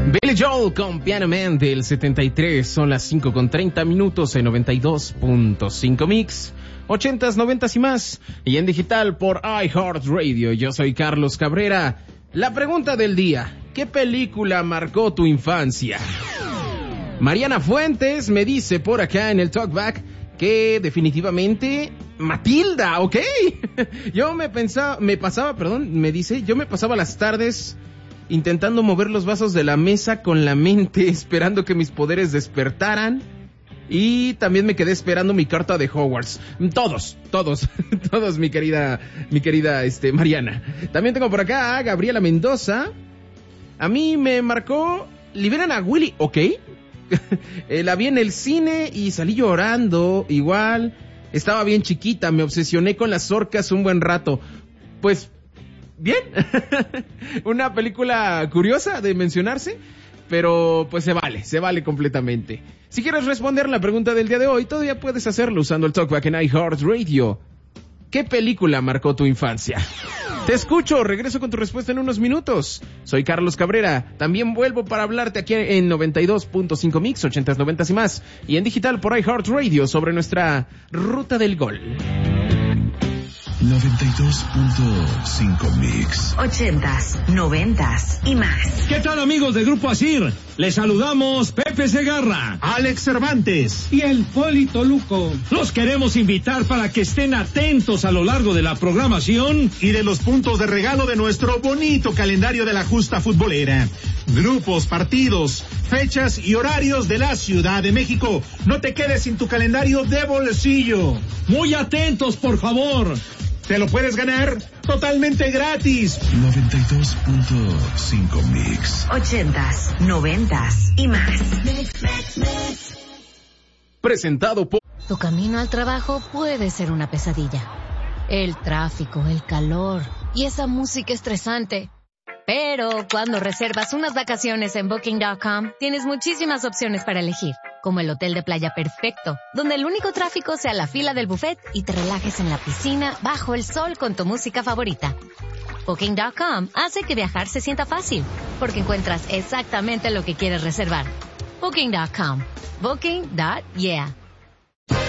Billy Joel con Piano Man del 73. Son las 5:30 en 92.5 Mix, 80s, 90s y más, y en digital por iHeartRadio. Yo soy Carlos Cabrera. La pregunta del día: ¿qué película marcó tu infancia? Mariana Fuentes me dice por acá en el Talkback que definitivamente Matilda, ¿ok? Yo me pasaba las tardes intentando mover los vasos de la mesa con la mente, esperando que mis poderes despertaran. Y también me quedé esperando mi carta de Hogwarts. Todos, mi querida Mariana. También tengo por acá a Gabriela Mendoza. A mí me marcó Liberan a Willy, ¿ok? La vi en el cine y salí llorando. Igual, estaba bien chiquita, me obsesioné con las orcas un buen rato. Pues, bien. Una película curiosa de mencionarse, pero pues se vale completamente. Si quieres responder la pregunta del día de hoy, todavía puedes hacerlo usando el Talkback en iHeartRadio. ¿Qué película marcó tu infancia? Te escucho, regreso con tu respuesta en unos minutos. Soy Carlos Cabrera, también vuelvo para hablarte aquí en 92.5 Mix, 80s, 90s y más, y en digital por iHeartRadio sobre nuestra ruta del gol. 92.5 Mix, 80s, 90s y más. ¿Qué tal, amigos de Grupo Asir? Les saludamos Pepe Segarra, Alex Cervantes y el Polito Luco. Los queremos invitar para que estén atentos a lo largo de la programación y de los puntos de regalo de nuestro bonito calendario de la justa futbolera. Grupos, partidos, fechas y horarios de la Ciudad de México. No te quedes sin tu calendario de bolsillo. Muy atentos, por favor. Te lo puedes ganar totalmente gratis. 92.5 Mix, 80s, 90s y más. Presentado por... Tu camino al trabajo puede ser una pesadilla. El tráfico, el calor y esa música estresante. Pero cuando reservas unas vacaciones en Booking.com, tienes muchísimas opciones para elegir, como el hotel de playa perfecto, donde el único tráfico sea la fila del buffet y te relajes en la piscina bajo el sol con tu música favorita. Booking.com hace que viajar se sienta fácil, porque encuentras exactamente lo que quieres reservar. Booking.com. Booking.yeah.